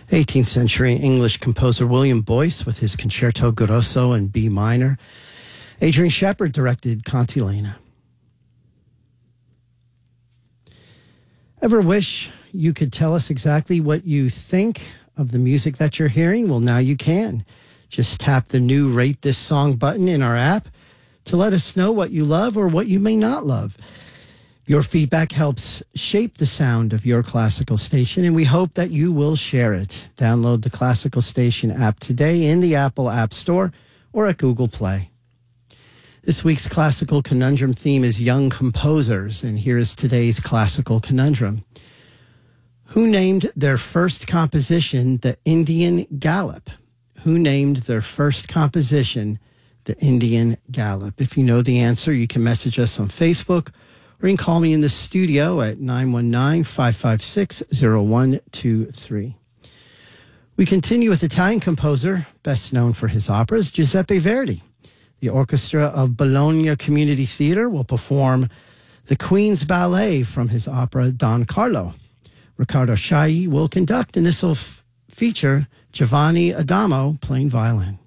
18th century English composer William Boyce with his Concerto Grosso in B minor. Adrian Shepard directed Cantilena. Ever wish you could tell us exactly what you think of the music that you're hearing? Well, now you can. Just tap the new Rate This Song button in our app to let us know what you love or what you may not love. Your feedback helps shape the sound of your classical station, and we hope that you will share it. Download the Classical Station app today in the Apple App Store or at Google Play. This week's Classical Conundrum theme is young composers, and here is today's Classical Conundrum. Who named their first composition the Indian Galop? Who named their first composition the Indian Galop? If you know the answer, you can message us on Facebook, or you can call me in the studio at 919-556-0123. We continue with Italian composer, best known for his operas, Giuseppe Verdi. The orchestra of Bologna Community Theater will perform the Queen's Ballet from his opera Don Carlo. Riccardo Chailly will conduct, and this will feature Giovanni Adamo playing violin.